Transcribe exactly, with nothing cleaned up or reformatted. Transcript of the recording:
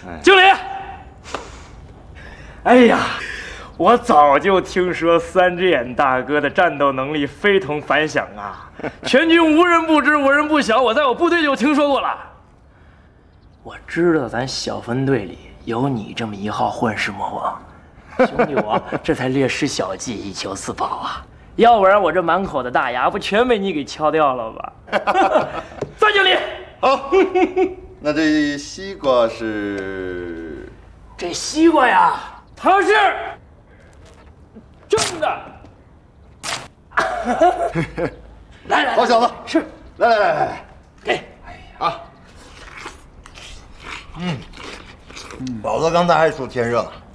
经理。哎呀，我早就听说三只眼大哥的战斗能力非同凡响啊，全军无人不知，无人不晓。我在我部队就听说过了。我知道咱小分队里有你这么一号混世魔王，兄弟我这才略施小计，以求自保啊。要不然我这满口的大牙不全被你给敲掉了吧？三经理， 好。那这西瓜是？ 这西瓜呀，它是正的。来来， 好小子， 是， 来来来来来， 给。 哎呀啊，嗯，宝子刚才还说天热呢，